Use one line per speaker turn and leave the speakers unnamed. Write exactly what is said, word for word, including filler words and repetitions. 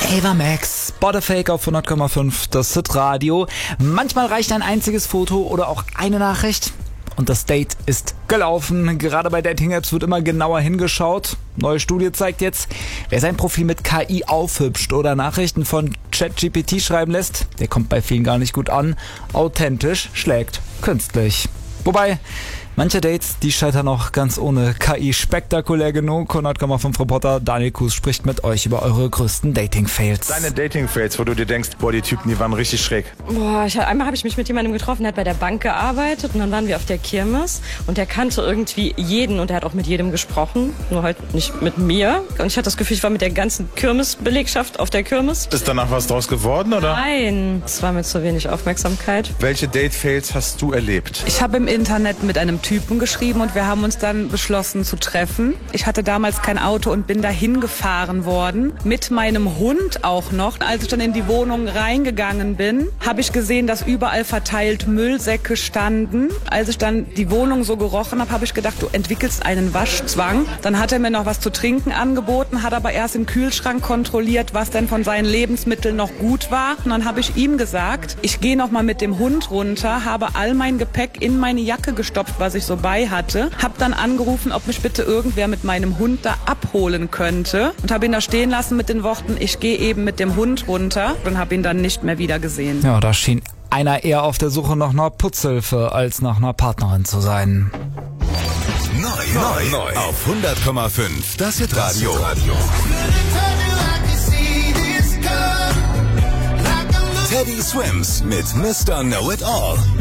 Ava Max, Butterfake auf hundert Komma fünf, das Hit-Radio. Manchmal reicht ein einziges Foto oder auch eine Nachricht und das Date ist gelaufen. Gerade bei Dating-Apps wird immer genauer hingeschaut. Neue Studie zeigt jetzt, wer sein Profil mit K I aufhübscht oder Nachrichten von ChatGPT schreiben lässt, der kommt bei vielen gar nicht gut an. Authentisch schlägt künstlich. Wobei, manche Dates, die scheitern auch ganz ohne K I. Spektakulär genug. hundert Komma fünf Reporter Daniel Kuhs spricht mit euch über eure größten Dating-Fails.
Deine Dating-Fails, wo du dir denkst, boah, die Typen, die waren richtig schräg.
Boah, ich, einmal habe ich mich mit jemandem getroffen, der hat bei der Bank gearbeitet und dann waren wir auf der Kirmes und der kannte irgendwie jeden und der hat auch mit jedem gesprochen, nur halt nicht mit mir. Und ich hatte das Gefühl, ich war mit der ganzen Kirmesbelegschaft auf der Kirmes.
Ist danach was draus geworden, oder?
Nein, es war mir zu wenig Aufmerksamkeit.
Welche Date-Fails hast du erlebt?
Ich habe im Internet mit einem Typen geschrieben und wir haben uns dann beschlossen zu treffen. Ich hatte damals kein Auto und bin dahin gefahren worden, mit meinem Hund auch noch. Als ich dann in die Wohnung reingegangen bin, habe ich gesehen, dass überall verteilt Müllsäcke standen. Als ich dann die Wohnung so gerochen habe, habe ich gedacht, du entwickelst einen Waschzwang. Dann hat er mir noch was zu trinken angeboten, hat aber erst im Kühlschrank kontrolliert, was denn von seinen Lebensmitteln noch gut war. Und dann habe ich ihm gesagt, ich gehe noch mal mit dem Hund runter, habe all mein Gepäck in meine Jacke gestopft, was ich so bei hatte, habe dann angerufen, ob mich bitte irgendwer mit meinem Hund da abholen könnte und habe ihn da stehen lassen mit den Worten, ich gehe eben mit dem Hund runter und habe ihn dann nicht mehr wieder gesehen.
Ja, da schien einer eher auf der Suche nach einer Putzhilfe als nach einer Partnerin zu sein.
Neu, neu, neu. Auf hundert Komma fünf, das Hit-Radio. Teddy Swims mit Mister Know It All.